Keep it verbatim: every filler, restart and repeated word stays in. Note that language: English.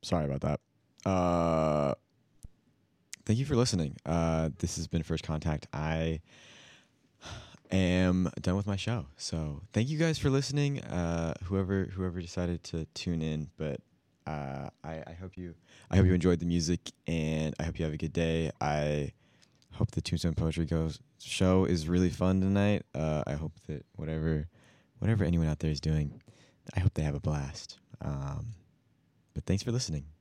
Sorry about that. Uh, thank you for listening. Uh, this has been First Contact. I am done with my show. So thank you guys for listening. Uh, whoever whoever decided to tune in, but uh, I, I hope you I hope you enjoyed the music, and I hope you have a good day. I hope the Tombstone Poetry Goes show is really fun tonight. Uh, I hope that whatever whatever anyone out there is doing, I hope they have a blast. Um, but thanks for listening.